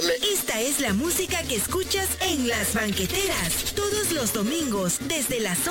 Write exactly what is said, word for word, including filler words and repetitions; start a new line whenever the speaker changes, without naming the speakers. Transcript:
escucharme.
Esta es la música que escuchas en Las Banqueteras, todos los domingos, desde las